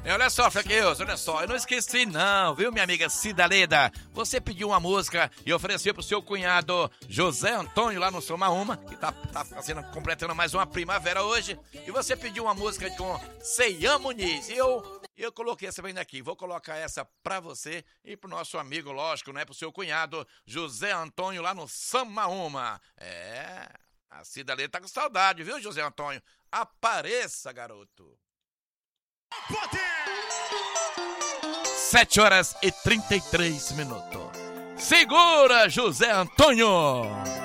Olha só, Frequeus, olha só, eu não esqueci não, viu, minha amiga Cidaleda? Você pediu uma música e ofereceu pro seu cunhado José Antônio lá no Somaúma, que tá completando mais uma primavera hoje, e você pediu uma música com Ceian Muniz, e eu coloquei essa bem aqui, vou colocar essa pra você e pro nosso amigo, lógico, né, pro seu cunhado José Antônio lá no Somaúma. A Cidaleda tá com saudade, viu, José Antônio? Apareça, garoto. 7 horas e 33 minutos. Segura, José Antônio!